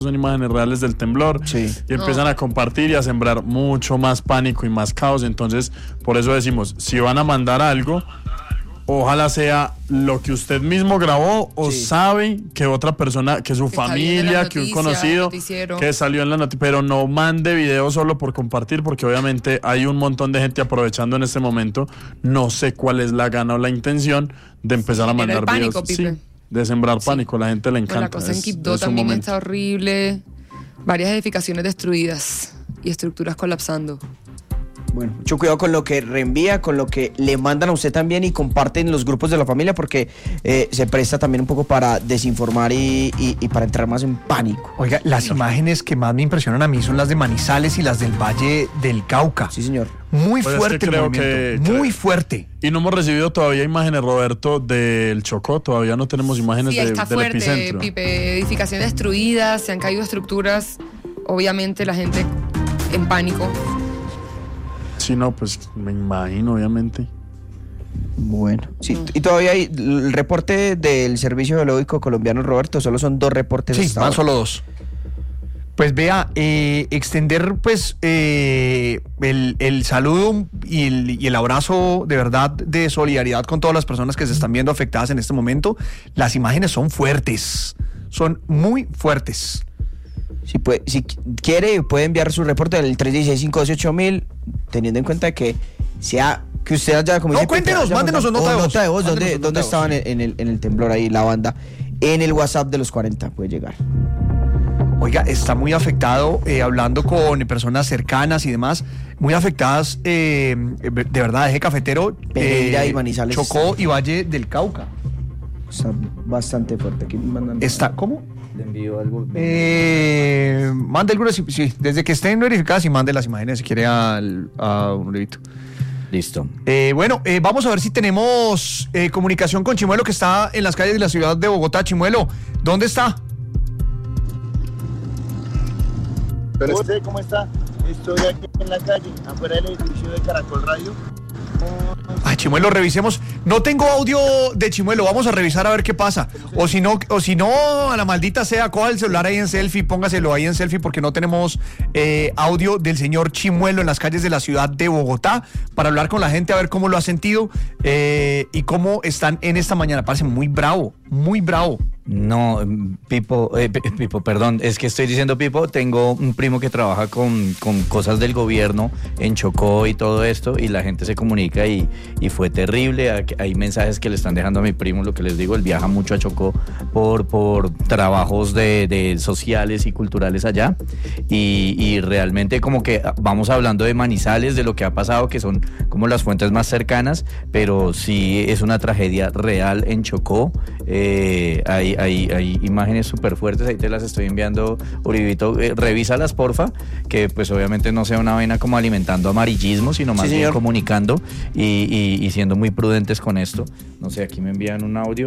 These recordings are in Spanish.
son imágenes reales del temblor, sí, y empiezan a compartir y a sembrar mucho más pánico y más caos. Entonces, por eso decimos, si van a mandar algo, ojalá sea lo que usted mismo grabó o sabe que otra persona, que su familia, que un conocido, que salió en la noticia, pero no mande video solo por compartir, porque obviamente hay un montón de gente aprovechando en este momento. No sé cuál es la gana o la intención de empezar a mandar pánico, videos. De sembrar pánico, la gente le encanta. La cosa en Quibdó también está horrible. Varias edificaciones destruidas y estructuras colapsando. Bueno, mucho cuidado con lo que reenvía, con lo que le mandan a usted también y comparten en los grupos de la familia, porque se presta también un poco para desinformar y para entrar más en pánico. Oiga, las imágenes que más me impresionan a mí son las de Manizales y las del Valle del Cauca. Sí, señor. Muy fuerte el movimiento, muy fuerte. Y no hemos recibido todavía imágenes, Roberto, del Chocó. Todavía no tenemos imágenes del epicentro. Pipe, edificaciones destruidas, se han caído estructuras. Obviamente la gente en pánico. Sí, no, pues me imagino, obviamente. Bueno, sí, y todavía hay el reporte del Servicio Geológico Colombiano, Roberto, solo son 2 reportes. Sí, van solo 2. Pues vea, extender pues el saludo y el abrazo de verdad de solidaridad con todas las personas que se están viendo afectadas en este momento. Las imágenes son fuertes, son muy fuertes. Si quiere, puede enviar su reporte del 316-518-1000, teniendo en cuenta que usted haya... Como no, cuéntenos, mándenos una nota de voz. ¿Dónde estaban en el temblor ahí, la banda? En el WhatsApp de los 40 puede llegar. Oiga, está muy afectado, hablando con personas cercanas y demás, muy afectadas, de verdad, Eje Cafetero, Pereira y Manizales. Chocó y Valle del Cauca. Está bastante fuerte. Aquí mandan... ¿Cómo? Le envío algo. Mande algunas, sí, desde que estén verificadas y mande las imágenes si quiere a un levito. Listo. Bueno, vamos a ver si tenemos comunicación con Chimuelo, que está en las calles de la ciudad de Bogotá. Chimuelo, ¿dónde está? ¿Cómo está? Estoy aquí en la calle, afuera del edificio de Caracol Radio. Ay, Chimuelo, revisemos. No tengo audio de Chimuelo, vamos a revisar a ver qué pasa. O si no, a la maldita sea, coja el celular ahí en selfie, póngaselo ahí en selfie, porque no tenemos audio del señor Chimuelo en las calles de la ciudad de Bogotá, para hablar con la gente, a ver cómo lo ha sentido y cómo están en esta mañana. Parece muy bravo, muy bravo. No, Pipo, perdón, es que estoy diciendo Pipo, tengo un primo que trabaja con cosas del gobierno en Chocó y todo esto, y la gente se comunica y fue terrible. Hay mensajes que le están dejando a mi primo, lo que les digo, él viaja mucho a Chocó por trabajos de sociales y culturales allá, y realmente como que vamos hablando de Manizales, de lo que ha pasado, que son como las fuentes más cercanas, pero sí es una tragedia real en Chocó. Hay imágenes súper fuertes, ahí te las estoy enviando, Uribito, revísalas porfa, que pues obviamente no sea una vaina como alimentando amarillismo, sino más bien comunicando y siendo muy prudentes con esto. No sé, aquí me envían un audio.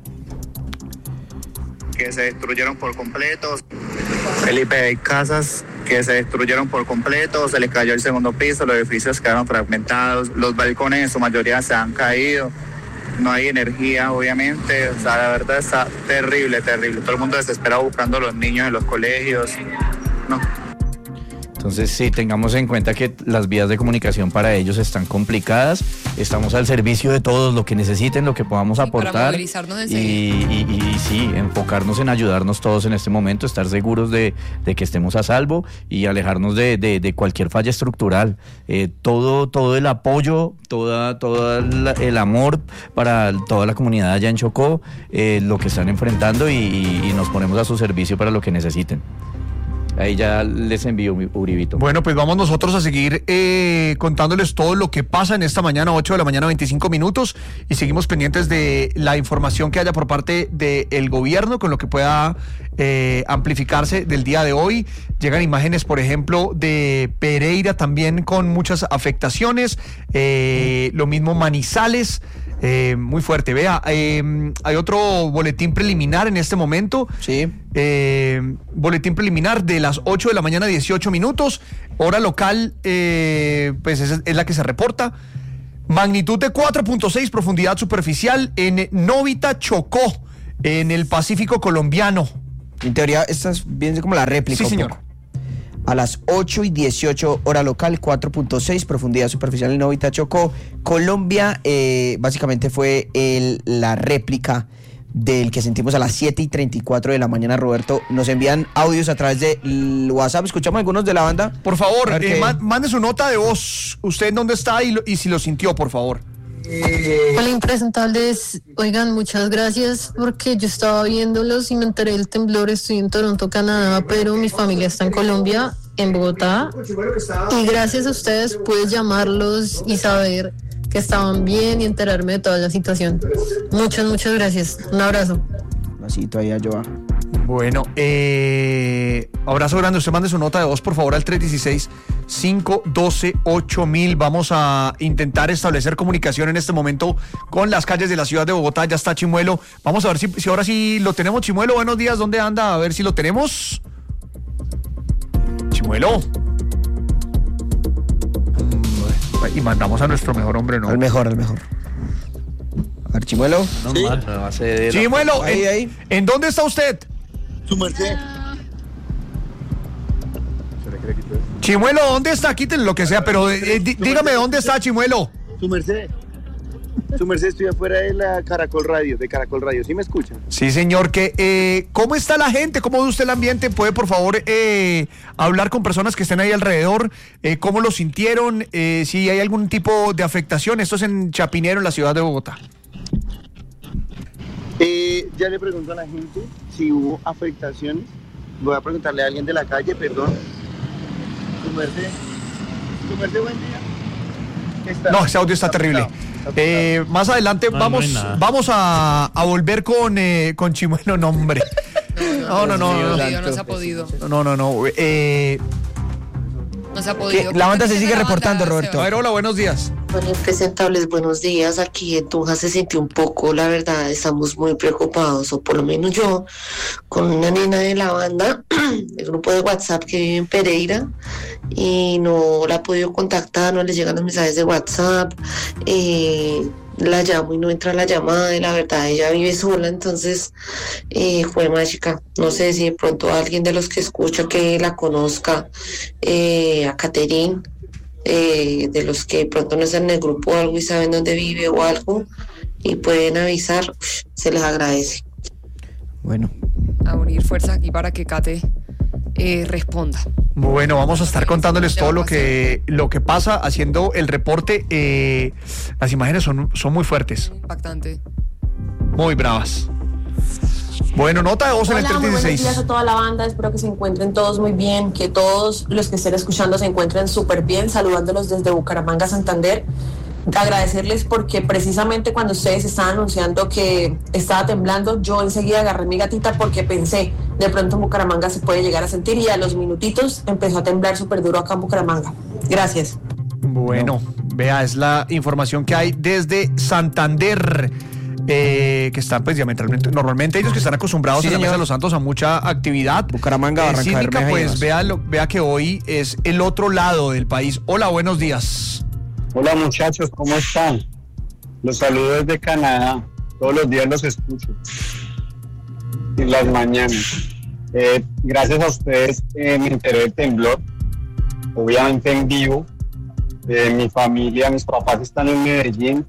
Que se destruyeron por completo. Felipe, hay casas que se destruyeron por completo, se les cayó el segundo piso, los edificios quedaron fragmentados, los balcones en su mayoría se han caído. No hay energía, obviamente, o sea, la verdad está terrible. Todo el mundo desesperado buscando a los niños en los colegios. No. Entonces sí, tengamos en cuenta que las vías de comunicación para ellos están complicadas. Estamos al servicio de todos, lo que necesiten, lo que podamos aportar. Para movilizarnos y sí, enfocarnos en ayudarnos todos en este momento, estar seguros de que estemos a salvo y alejarnos de cualquier falla estructural. Todo el apoyo, todo el amor para toda la comunidad allá en Chocó, lo que están enfrentando y nos ponemos a su servicio para lo que necesiten. Ahí ya les envío mi Uribito. Bueno, pues vamos nosotros a seguir contándoles todo lo que pasa en esta mañana, 8 de la mañana, 25 minutos, y seguimos pendientes de la información que haya por parte del gobierno con lo que pueda amplificarse del día de hoy. Llegan imágenes, por ejemplo, de Pereira también con muchas afectaciones, lo mismo Manizales. Muy fuerte, vea, hay otro boletín preliminar en este momento. Sí. Boletín preliminar de las 8 de la mañana, 18 minutos, hora local, pues es la que se reporta. Magnitud de 4.6, profundidad superficial en Novita, Chocó, en el Pacífico colombiano. En teoría, esta viene como la réplica. Sí, un señor. poco. A las 8:18 hora local, 4.6, profundidad superficial en Novita, Chocó, Colombia. Básicamente fue la réplica del que sentimos a las 7:34 de la mañana. Roberto, nos envían audios a través de WhatsApp. Escuchamos algunos de la banda. Por favor, A ver qué- mande su nota de voz. ¿Usted en dónde está y si lo sintió, por favor? Hola, impresentables. Oigan, muchas gracias porque yo estaba viéndolos y me enteré del temblor. Estoy en Toronto, Canadá, pero mi familia está en Colombia, en Bogotá. Y gracias a ustedes pude llamarlos y saber que estaban bien y enterarme de toda la situación. Muchas gracias. Un abrazo. Así todavía yo. Bueno, abrazo grande. Usted mande su nota de voz, por favor, al 316-512-8000. Vamos a intentar establecer comunicación en este momento con las calles de la ciudad de Bogotá. Ya está Chimuelo. Vamos a ver si ahora sí lo tenemos. Chimuelo, buenos días. ¿Dónde anda? A ver si lo tenemos. Chimuelo. Y mandamos a nuestro mejor hombre, ¿no? Al mejor. A ver, Chimuelo. Sí. Chimuelo, Ahí. ¿en dónde está usted? Su merced. Chimuelo, ¿dónde está? Quítenle lo que sea, pero dígame dónde está Chimuelo. Su merced. Su merced, estoy afuera de la Caracol Radio, ¿sí me escuchan? Sí, señor, ¿cómo está la gente? ¿Cómo ve usted el ambiente? ¿Puede, por favor, hablar con personas que estén ahí alrededor? ¿Cómo lo sintieron? Si hay algún tipo de afectación. Esto es en Chapinero, en la ciudad de Bogotá. Ya le pregunto a la gente si hubo afectaciones. Voy a preguntarle a alguien de la calle, perdón. Su merced, buen día. ¿Qué está? No, ese audio está terrible. Más adelante No hay vamos a volver con Chimuelo, no, hombre. No. No se ha podido. No. No se ha podido. La banda se sigue La banda reportando, se Roberto. A va. ver, hola, buenos días. Hola, impresentables, buenos días. Aquí en Tunja se sintió un poco, la verdad, estamos muy preocupados, o por lo menos yo, con una nena de la banda, el grupo de WhatsApp que vive en Pereira, y no la he podido contactar, no le llegan los mensajes de WhatsApp, la llamo y no entra la llamada, y la verdad, ella vive sola, entonces fue mágica. No sé si de pronto alguien de los que escucha que la conozca, a Caterín, de los que de pronto no están en el grupo o algo y saben dónde vive o algo y pueden avisar, se les agradece. Bueno. A unir fuerzas aquí para que Kate responda. Bueno, vamos a estar contándoles todo lo que pasa, haciendo el reporte. Las imágenes son muy fuertes, Impactante. muy bravas. Bueno, nota de voz en el Hola, muy buenos días 316. a toda la banda, espero que se encuentren todos muy bien, que todos los que estén escuchando se encuentren súper bien, saludándolos desde Bucaramanga, Santander. Agradecerles porque precisamente cuando ustedes estaban anunciando que estaba temblando, yo enseguida agarré mi gatita porque pensé, de pronto en Bucaramanga se puede llegar a sentir, y a los minutitos empezó a temblar súper duro acá en Bucaramanga. Gracias. Bueno, vea, es la información que hay desde Santander. Que están pues diametralmente, normalmente ellos que están acostumbrados Sí, en la Mesa señor. de los Santos a mucha actividad. Bucaramanga, Barranca Síndica, Bermeja y pues demás. vea que hoy es el otro lado del país. Hola, buenos días. Hola muchachos, ¿cómo están? Los saludo desde Canadá. Todos los días los escucho. En las mañanas. Gracias a ustedes me enteré del temblor. Obviamente en vivo. Mi familia, mis papás están en Medellín.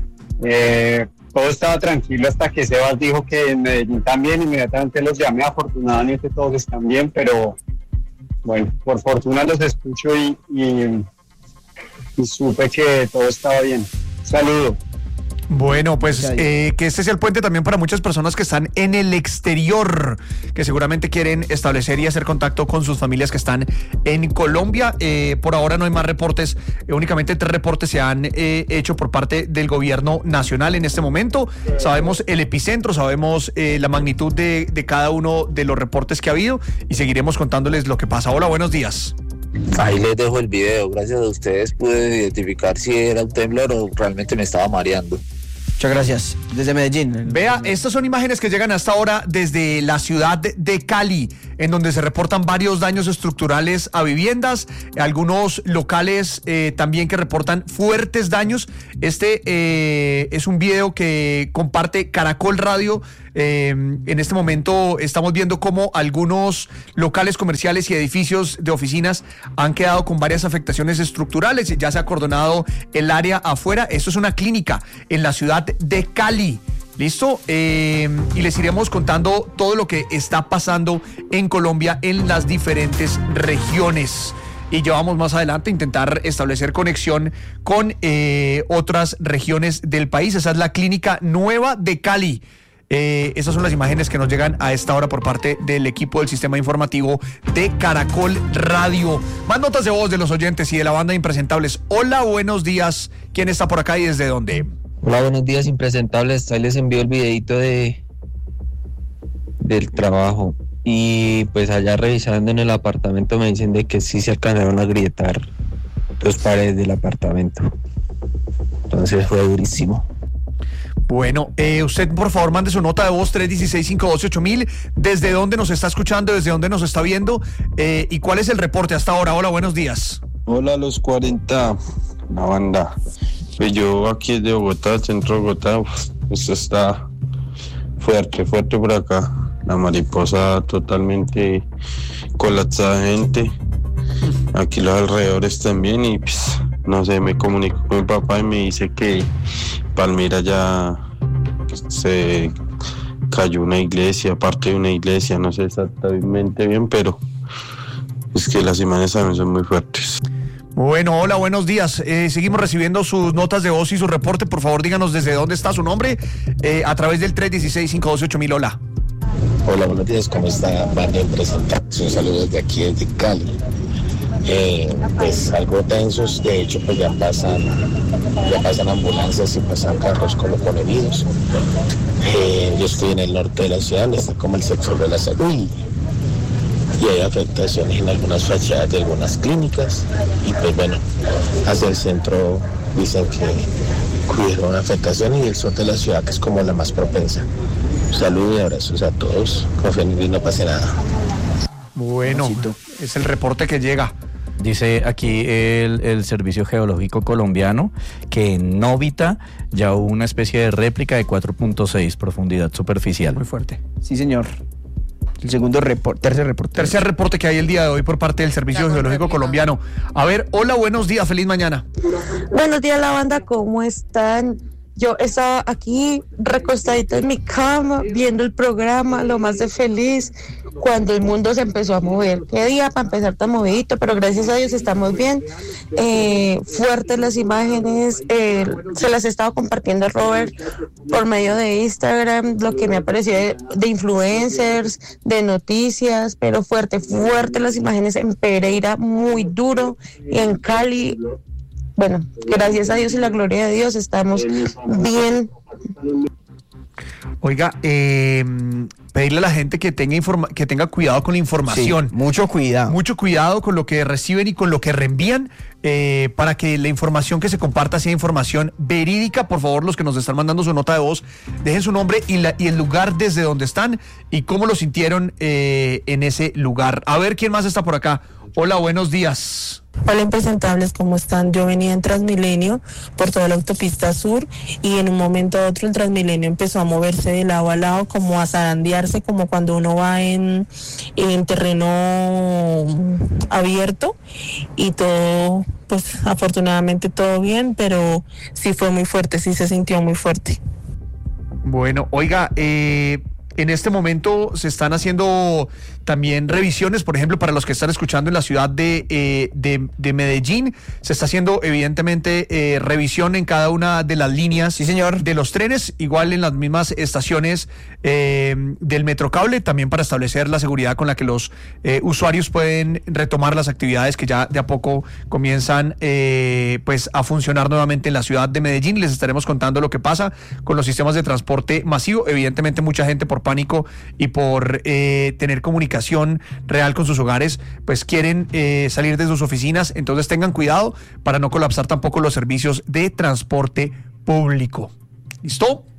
Todo estaba tranquilo hasta que Sebas dijo que en Medellín también. Inmediatamente los llamé. Afortunadamente todos están bien, pero bueno, por fortuna los escucho y supe que todo estaba bien. Saludo. Bueno, pues que este sea el puente también para muchas personas que están en el exterior, que seguramente quieren establecer y hacer contacto con sus familias que están en Colombia. Por ahora no hay más reportes, únicamente 3 reportes se han hecho por parte del gobierno nacional en este momento. Sabemos el epicentro, sabemos la magnitud de cada uno de los reportes que ha habido y seguiremos contándoles lo que pasa. Hola, buenos días. Ahí les dejo el video. Gracias a ustedes pude identificar si era un temblor o realmente me estaba mareando. Muchas gracias. Desde Medellín. Vea, estas son imágenes que llegan hasta ahora desde la ciudad de Cali. en donde se reportan varios daños estructurales a viviendas, algunos locales también que reportan fuertes daños. Este es un video que comparte Caracol Radio. En este momento estamos viendo cómo algunos locales comerciales y edificios de oficinas han quedado con varias afectaciones estructurales. Ya se ha acordonado el área afuera. Esto es una clínica en la ciudad de Cali. ¿Listo? Y les iremos contando todo lo que está pasando en Colombia en las diferentes regiones. Y ya vamos más adelante a intentar establecer conexión con otras regiones del país. Esa es la clínica nueva de Cali. Esas son las imágenes que nos llegan a esta hora por parte del equipo del sistema informativo de Caracol Radio. Más notas de voz de los oyentes y de la banda Impresentables. Hola, buenos días. ¿Quién está por acá y desde dónde? Hola, buenos días, Impresentables. Ahí les envío el videito del trabajo. Y pues allá revisando en el apartamento me dicen de que sí se alcanzaron a agrietar 2 paredes del apartamento. Entonces fue durísimo. Bueno, usted por favor mande su nota de voz 316-512-8000. ¿Desde dónde nos está escuchando? ¿Desde dónde nos está viendo? ¿Y cuál es el reporte hasta ahora? Hola, buenos días. Hola, los 40, la banda. Pues yo aquí de Bogotá, centro de Bogotá, esto está fuerte por acá. La mariposa totalmente colapsada de gente. Aquí los alrededores también y pues, no sé, me comunico con mi papá y me dice que Palmira ya se cayó una iglesia, parte de una iglesia, no sé exactamente bien, pero es que las imágenes también son muy fuertes. Bueno, hola, buenos días. Seguimos recibiendo sus notas de voz y su reporte. Por favor, díganos desde dónde está su nombre a través del 316-512-8000. Hola. Hola, buenos días. ¿Cómo está, banda Impresentables? Un saludo desde aquí, desde Cali. Pues algo tensos, de hecho pues ya pasan ambulancias y pasan carros con heridos. Yo estoy en el norte de la ciudad, está como el sector de la salud y hay afectaciones en algunas fachadas de algunas clínicas y pues bueno, hacia el centro dicen que hubieron afectaciones y el sur de la ciudad que es como la más propensa. Saludos y abrazos a todos, confíen en que no pase nada. Bueno, es el reporte que llega. Dice aquí el Servicio Geológico Colombiano que en Novita ya hubo una especie de réplica de 4.6 profundidad superficial. Muy fuerte. Sí, señor. El tercer reporte. Tercer reporte que hay el día de hoy por parte del Servicio Geológico Colombiano. A ver, hola, buenos días, feliz mañana. Buenos días, la banda, ¿cómo están? Yo estaba aquí recostadita en mi cama viendo el programa, lo más de feliz, cuando el mundo se empezó a mover. Qué día para empezar tan movidito, pero gracias a Dios estamos bien. Fuertes las imágenes, se las he estado compartiendo a Robert por medio de Instagram, lo que me ha parecido de influencers, de noticias, pero fuerte las imágenes en Pereira, muy duro, y en Cali. Bueno, gracias a Dios y la gloria de Dios estamos bien. Oiga, pedirle a la gente que tenga cuidado con la información. Sí, mucho cuidado. Mucho cuidado con lo que reciben y con lo que reenvían, para que la información que se comparta sea información verídica. Por favor, los que nos están mandando su nota de voz, dejen su nombre y el lugar desde donde están y cómo lo sintieron en ese lugar. A ver, ¿quién más está por acá? Hola, buenos días. Hola, Impresentables, ¿cómo están? Yo venía en Transmilenio por toda la autopista sur y en un momento a otro el Transmilenio empezó a moverse de lado a lado, como a zarandearse, como cuando uno va en terreno abierto, y todo, pues afortunadamente todo bien, pero sí fue muy fuerte, sí se sintió muy fuerte. Bueno, oiga, en este momento se están haciendo también revisiones, por ejemplo, para los que están escuchando en la ciudad de Medellín, se está haciendo evidentemente revisión en cada una de las líneas, sí, señor, de los trenes, igual en las mismas estaciones del Metrocable, también para establecer la seguridad con la que los usuarios pueden retomar las actividades que ya de a poco comienzan pues a funcionar nuevamente en la ciudad de Medellín. Les estaremos contando lo que pasa con los sistemas de transporte masivo. Evidentemente mucha gente por pánico y por tener comunicación real con sus hogares, pues quieren salir de sus oficinas, entonces tengan cuidado para no colapsar tampoco los servicios de transporte público. ¿Listo?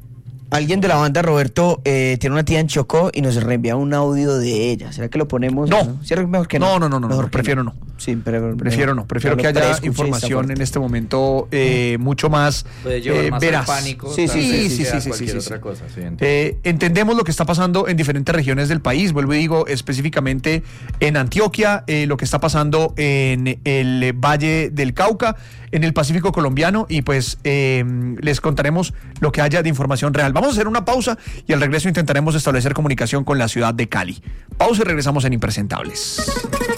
Alguien de la banda, Roberto, tiene una tía en Chocó y nos reenvía un audio de ella. ¿Será que lo ponemos? No. ¿Será mejor que no? no? No, prefiero no. Sí, prefiero no. Prefiero que haya información en este momento mucho más veraz. Pánico, sí. Otra cosa, sí, entendemos lo que está pasando en diferentes regiones del país. Vuelvo y digo, específicamente en Antioquia, lo que está pasando en el Valle del Cauca, en el Pacífico colombiano, y pues les contaremos lo que haya de información real. Vamos a hacer una pausa y al regreso intentaremos establecer comunicación con la ciudad de Cali. Pausa y regresamos en Impresentables.